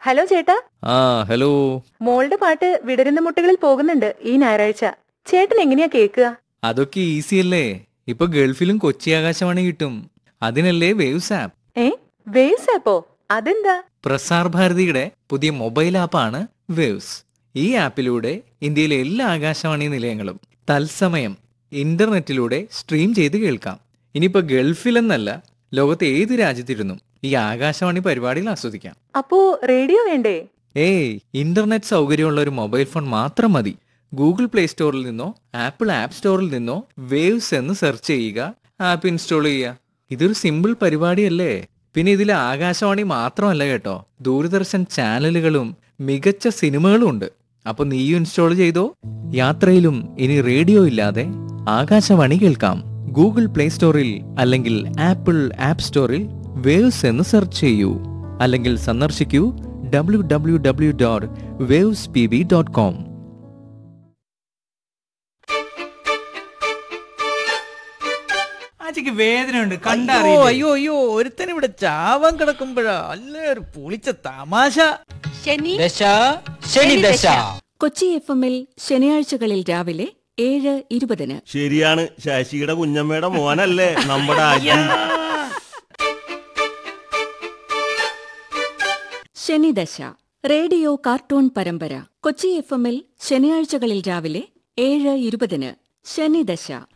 Hello ചേട്ടാ. ആ hello. മോളുടെ പാട്ട് വിടരുന്ന മുട്ടുകളിൽ പോകുന്നുണ്ട് ഈ ഞായറാഴ്ച. ചേട്ടൻ എങ്ങനെയാ കേൾക്കുക? അതൊക്കെ ഈസി അല്ലേ. ഇപ്പൊ ഗൾഫിലും കൊച്ചി ആകാശവാണി കിട്ടും. അതിനല്ലേ വേവ്സ് ആപ്പ്. ഏ, വേവ്സ് ആപ്പോ? അതെന്താ? പ്രസാർ ഭാരതിയുടെ പുതിയ മൊബൈൽ ആപ്പാണ് വേവ്സ്. ഈ ആപ്പിലൂടെ ഇന്ത്യയിലെ എല്ലാ ആകാശവാണി നിലയങ്ങളും തത്സമയം ഇന്റർനെറ്റിലൂടെ സ്ട്രീം ചെയ്ത് കേൾക്കാം. ഇനിയിപ്പോ ഗൾഫിലെന്നല്ല, ലോകത്തെ ഏത് രാജ്യത്തിരുന്നും ഈ ആകാശവാണി പരിപാടികൾ ആസ്വദിക്കാം. അപ്പോ റേഡിയോ വേണ്ടേ? ഏയ്, ഇന്റർനെറ്റ് സൗകര്യമുള്ള ഒരു മൊബൈൽ ഫോൺ മാത്രം മതി. ഗൂഗിൾ പ്ലേ സ്റ്റോറിൽ നിന്നോ ആപ്പിൾ ആപ്പ് സ്റ്റോറിൽ നിന്നോ വേവ്സ് എന്ന് സെർച്ച് ചെയ്യുക, ആപ്പ് ഇൻസ്റ്റാൾ ചെയ്യുക. ഇതൊരു സിമ്പിൾ പരിപാടിയല്ലേ. പിന്നെ ഇതിൽ ആകാശവാണി മാത്രമല്ല കേട്ടോ, ദൂരദർശൻ ചാനലുകളും മികച്ച സിനിമകളും ഉണ്ട്. അപ്പൊ നീയും ഇൻസ്റ്റാൾ ചെയ്തോ. യാത്രയിലും ഇനി റേഡിയോ ഇല്ലാതെ ആകാശവാണി കേൾക്കാം. ഗൂഗിൾ പ്ലേ സ്റ്റോറിൽ അല്ലെങ്കിൽ ആപ്പിൾ ആപ്പ് സ്റ്റോറിൽ വേവ്സ് എന്ന് സെർച്ച് ചെയ്യൂ, അല്ലെങ്കിൽ സന്ദർശിക്കൂ www.wavespb.com. ആച്ചിക്ക് വേദനയുണ്ട് അയ്യോ കണ്ടറിയില്ലേ? അയ്യോ അയ്യോ, ഒരുത്തൻ ഇവിടെ ചാവാൻ കിടക്കുമ്പോഴാ അല്ലേ ഒരു പുളിച്ച തമാശ. ശനി ദശ ശനി ദശ. കൊച്ചി FM-ൽ ശനിയാഴ്ചകളിൽ രാവിലെ 7:20. ശരിയാണ്, ശശിയുടെ കുഞ്ഞമ്മയുടെ മോനല്ലേ നമ്മുടെ ആജി. ശനിദശ റേഡിയോ കാർട്ടൂൺ പരമ്പര. കൊച്ചി FM-ൽ ശനിയാഴ്ചകളിൽ രാവിലെ 7:20. ശനിദശ.